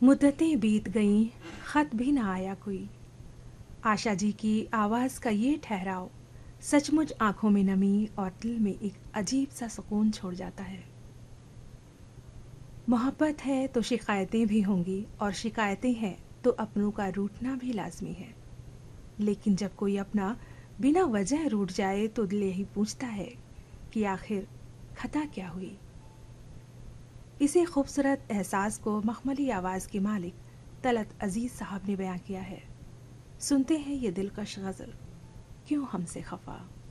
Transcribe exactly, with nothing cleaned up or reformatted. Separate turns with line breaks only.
मुद्दतें बीत गईं, खत भी ना आया कोई। आशा जी की आवाज़ का ये ठहराव सचमुच आंखों में नमी और दिल में एक अजीब सा सुकून छोड़ जाता है। मोहब्बत है तो शिकायतें भी होंगी और शिकायतें हैं तो अपनों का रूठना भी लाजमी है। लेकिन जब कोई अपना बिना वजह रूठ जाए तो दिल यही पूछता है कि आखिर खता क्या हुई। इसी खूबसूरत एहसास को मखमली आवाज़ के मालिक तलत अजीज़ साहब ने बयां किया है। सुनते हैं ये दिलकश गज़ल, क्यों हमसे खफा।